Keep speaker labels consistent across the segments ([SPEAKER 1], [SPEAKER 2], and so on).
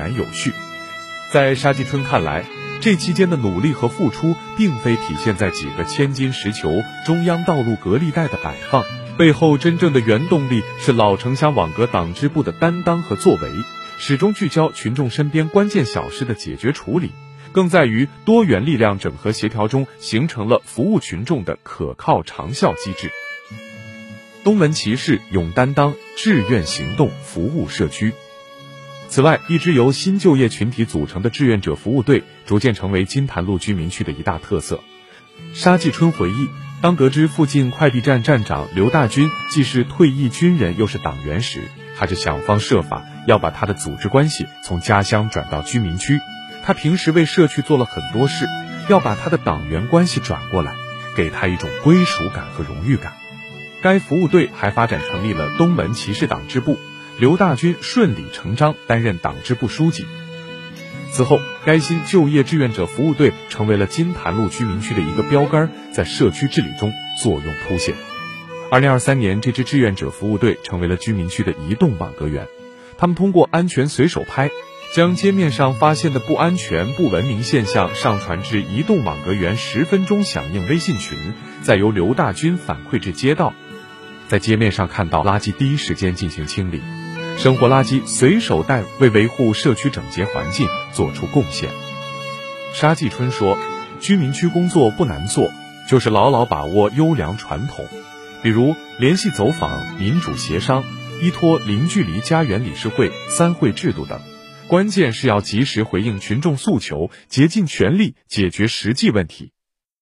[SPEAKER 1] 然有序。在沙季春看来，这期间的努力和付出并非体现在几个千金石球、中央道路隔离带的摆放，背后真正的原动力是老城乡网格党支部的担当和作为，始终聚焦群众身边关键小事的解决处理，更在于多元力量整合协调中形成了服务群众的可靠长效机制。东门骑士勇担当，志愿行动，服务社区。此外，一支由新就业群体组成的志愿者服务队逐渐成为金坛路居民区的一大特色。沙季春回忆，当得知附近快递站站长刘大军既是退役军人又是党员时，他就想方设法要把他的组织关系从家乡转到居民区。他平时为社区做了很多事，要把他的党员关系转过来，给他一种归属感和荣誉感。该服务队还发展成立了东门骑士党支部，刘大军顺理成章担任党支部书记。此后，该新就业志愿者服务队成为了金坛路居民区的一个标杆，在社区治理中作用凸显。2023年，这支志愿者服务队成为了居民区的移动网格员。他们通过安全随手拍，将街面上发现的不安全、不文明现象上传至移动网格员10分钟响应微信群，再由刘大军反馈至街道。在街面上看到垃圾，第一时间进行清理。生活垃圾随手带，为维护社区整洁环境做出贡献。沙季春说，居民区工作不难做，就是牢牢把握优良传统，比如联系走访、民主协商、依托零距离家园理事会、3会制度等。关键是要及时回应群众诉求，竭尽全力解决实际问题。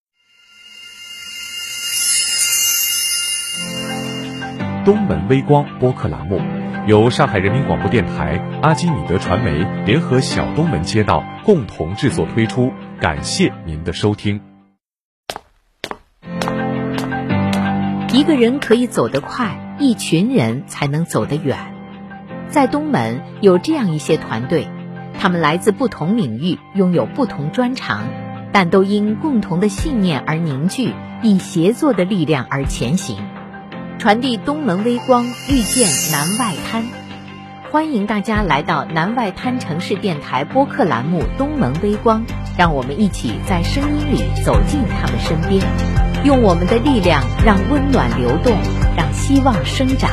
[SPEAKER 1] 东门微光播客栏目由上海人民广播电台、阿基米德传媒联合小东门街道共同制作推出，感谢您的收听。
[SPEAKER 2] 一个人可以走得快，一群人才能走得远。在东门有这样一些团队，他们来自不同领域，拥有不同专长，但都因共同的信念而凝聚，以协作的力量而前行，传递东门微光，遇见南外滩。欢迎大家来到南外滩城市电台播客栏目东门微光，让我们一起在声音里走进他们身边，用我们的力量让温暖流动，让希望生长。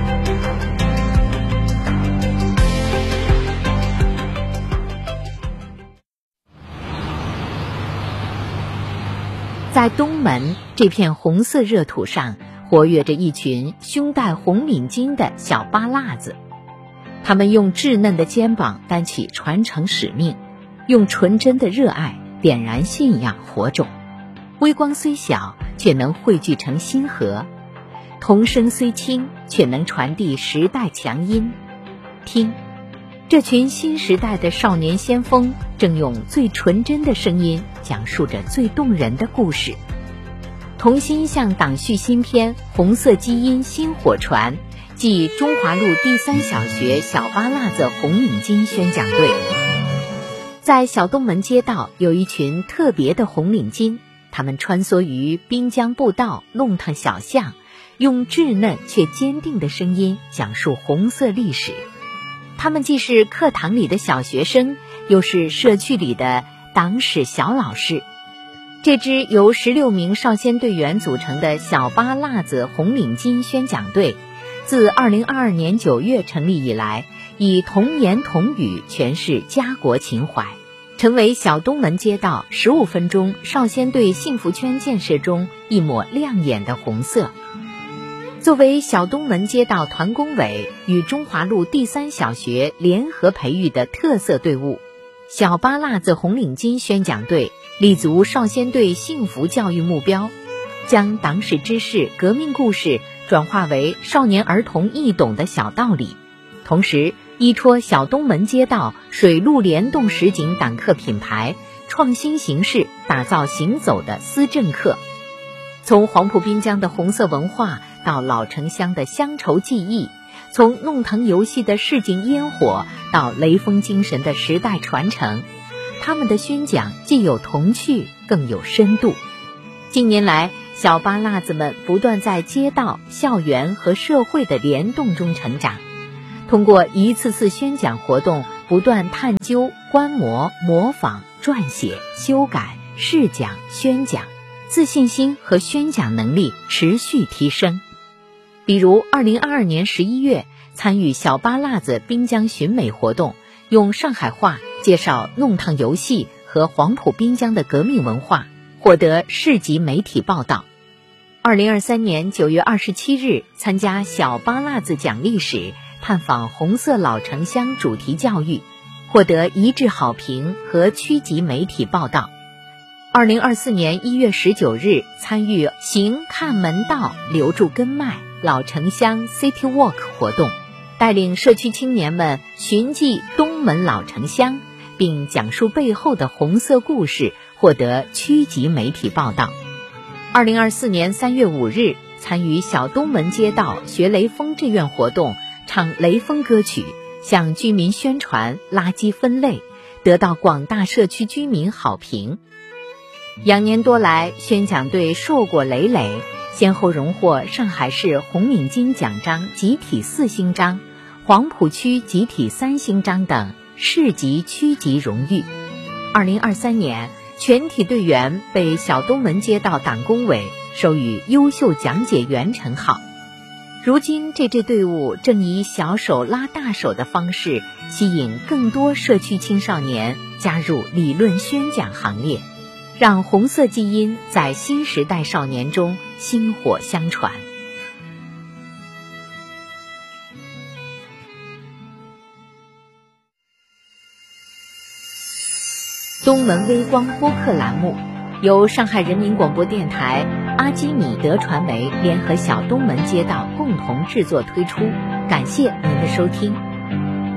[SPEAKER 2] 在东门这片红色热土上，活跃着一群胸带红领巾的小巴辣子，他们用稚嫩的肩膀担起传承使命，用纯真的热爱点燃信仰火种。微光虽小，却能汇聚成星河；童声虽轻，却能传递时代强音。听，这群新时代的少年先锋，正用最纯真的声音讲述着最动人的故事。同心向党续新篇，红色基因薪火传，即中华路第3小学小巴辣子红领巾宣讲队。在小东门街道有一群特别的红领巾，他们穿梭于滨江步道、弄堂小巷，用稚嫩却坚定的声音讲述红色历史。他们既是课堂里的小学生，又是社区里的党史小老师。这支由16名少先队员组成的小巴辣子红领巾宣讲队，自2022年9月成立以来，以童言童语诠释家国情怀，成为小东门街道15分钟少先队幸福圈建设中一抹亮眼的红色。作为小东门街道团工委与中华路第3小学联合培育的特色队伍，小巴辣子红领巾宣讲队立足少先队幸福教育目标，将党史知识、革命故事转化为少年儿童易懂的小道理，同时依托小东门街道水陆联动实景党课品牌，创新形式打造行走的思政课。从黄埔滨江的红色文化到老城乡的乡愁记忆，从弄堂游戏的市井烟火到雷锋精神的时代传承，他们的宣讲既有童趣，更有深度。近年来，小巴辣子们不断在街道、校园和社会的联动中成长，通过一次次宣讲活动， 不断探究、观摩、模仿、撰写、修改、试讲、宣讲，自信心和宣讲能力持续提升。比如2022年11月参与小巴辣子滨江寻美活动，用上海话介绍弄堂游戏和黄埔滨江的革命文化，获得市级媒体报道。2023年9月27日参加小巴辣子讲历史，探访红色老城乡主题教育，获得一致好评和区级媒体报道。2024年1月19日参与行看门道留住根脉老城乡 City Walk 活动，带领社区青年们寻迹东门老城乡，并讲述背后的红色故事，获得区级媒体报道。2024年3月5日参与小东门街道学雷锋志愿活动，唱雷锋歌曲，向居民宣传垃圾分类，得到广大社区居民好评。羊年多来，宣讲队硕果累累，先后荣获上海市红领巾奖章集体4星章、黄浦区集体3星章等市级、区级荣誉。2023年，全体队员被小东门街道党工委授予优秀讲解员称号。如今，这支队伍正以小手拉大手的方式，吸引更多社区青少年加入理论宣讲行列，让红色基因在新时代少年中薪火相传。东门微光播客栏目由上海人民广播电台、阿基米德传媒联合小东门街道共同制作推出，感谢您的收听。